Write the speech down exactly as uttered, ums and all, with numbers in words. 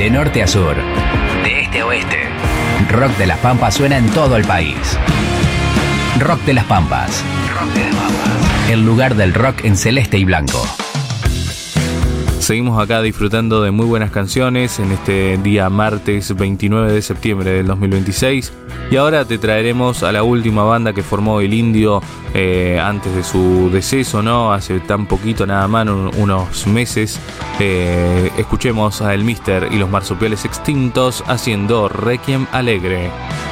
De norte a sur, de este a oeste, Rock de las Pampas suena en todo el país. Rock de las Pampas. Rock de las Pampas. El lugar del rock en celeste y blanco. Seguimos acá disfrutando de muy buenas canciones en este día martes veintinueve de septiembre del dos mil veintiséis. Y ahora te traeremos a la última banda que formó el Indio eh, antes de su deceso, ¿no? Hace tan poquito, nada más, un, unos meses. Eh, escuchemos a El Mister y los Marsupiales Extintos haciendo Requiem Alegre.